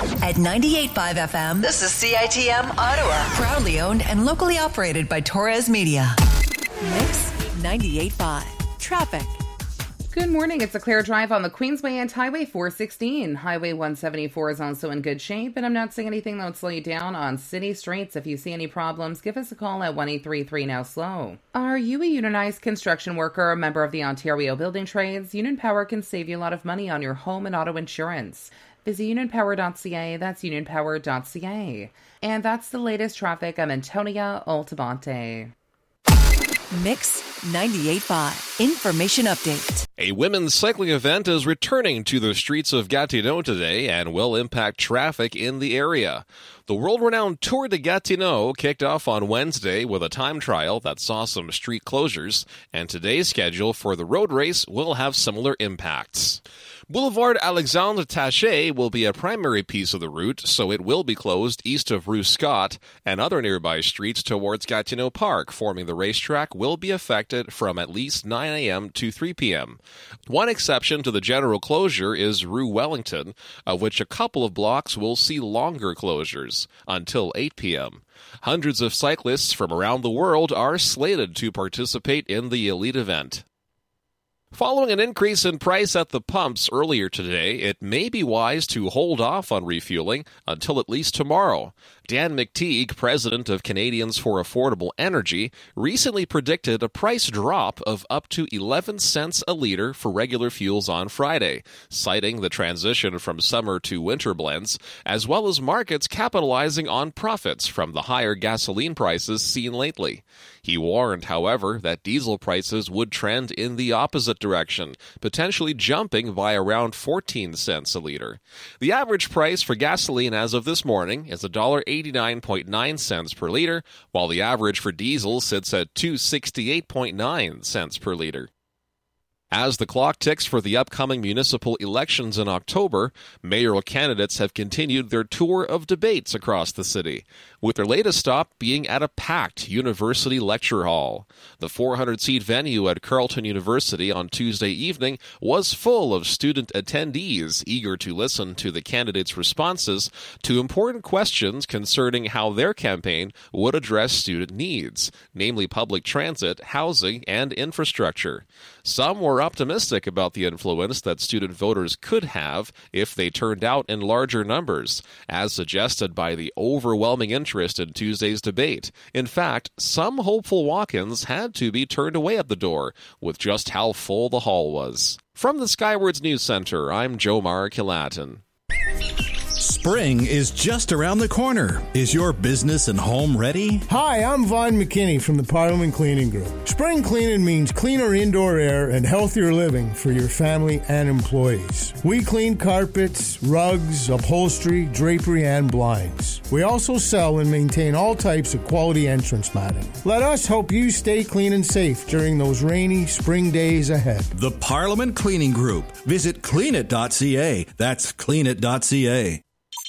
At 98.5 FM, this is CITM Ottawa. Proudly owned and locally operated by Torres Media. Mix 98.5. Traffic. Good morning. It's a clear drive on the Queensway and Highway 416. Highway 174 is also in good shape, and I'm not seeing anything that would slow you down on city streets. If you see any problems, give us a call at 1-833-NOW-SLOW. Are you a unionized construction worker or a member of the Ontario Building Trades? Union Power can save you a lot of money on your home and auto insurance. Visit unionpower.ca. That's unionpower.ca. And that's the latest traffic. I'm Antonia Altabante. Mix 98.5. Information update. A women's cycling event is returning to the streets of Gatineau today and will impact traffic in the area. The world-renowned Tour de Gatineau kicked off on Wednesday with a time trial that saw some street closures, and today's schedule for the road race will have similar impacts. Boulevard Alexandre Taché will be a primary piece of the route, so it will be closed east of Rue Scott, and other nearby streets towards Gatineau Park forming the racetrack will be affected from at least 9 a.m. to 3 p.m. One exception to the general closure is Rue Wellington, of which a couple of blocks will see longer closures, until 8 p.m. Hundreds of cyclists from around the world are slated to participate in the elite event. Following an increase in price at the pumps earlier today, it may be wise to hold off on refueling until at least tomorrow. Dan McTeague, president of Canadians for Affordable Energy, recently predicted a price drop of up to 11 cents a litre for regular fuels on Friday, citing the transition from summer to winter blends, as well as markets capitalizing on profits from the higher gasoline prices seen lately. He warned, however, that diesel prices would trend in the opposite direction, potentially jumping by around 14 cents a litre. The average price for gasoline as of this morning is $1.89.9 per litre, while the average for diesel sits at $2.68.9 per litre. As the clock ticks for the upcoming municipal elections in October, mayoral candidates have continued their tour of debates across the city, with their latest stop being at a packed university lecture hall. The 400-seat venue at Carleton University on Tuesday evening was full of student attendees eager to listen to the candidates' responses to important questions concerning how their campaign would address student needs, namely public transit, housing, and infrastructure. Some were optimistic about the influence that student voters could have if they turned out in larger numbers, as suggested by the overwhelming interest in Tuesday's debate. In fact, some hopeful walk-ins had to be turned away at the door with just how full the hall was. From the Skywards News Center, I'm Jomar Kilatin. Spring is just around the corner. Is your business and home ready? Hi, I'm Vaughn McKinney from the Parliament Cleaning Group. Spring cleaning means cleaner indoor air and healthier living for your family and employees. We clean carpets, rugs, upholstery, drapery, and blinds. We also sell and maintain all types of quality entrance matting. Let us help you stay clean and safe during those rainy spring days ahead. The Parliament Cleaning Group. Visit cleanit.ca. That's cleanit.ca.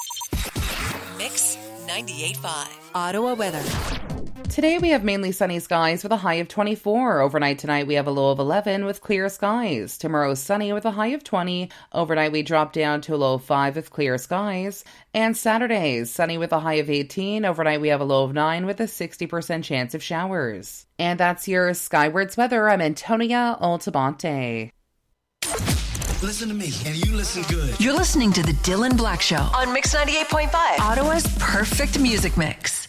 Mix 98.5. Ottawa weather. Today we have mainly sunny skies with a high of 24. Overnight tonight we have a low of 11 with clear skies. Tomorrow sunny with a high of 20. Overnight we drop down to a low of 5 with clear skies. And Saturday sunny with a high of 18. Overnight we have a low of 9 with a 60% chance of showers. And that's your Skywards weather. I'm Antonia Altabante. Listen to me, and you listen good. You're listening to The Dylan Black Show on Mix 98.5. Ottawa's perfect music mix.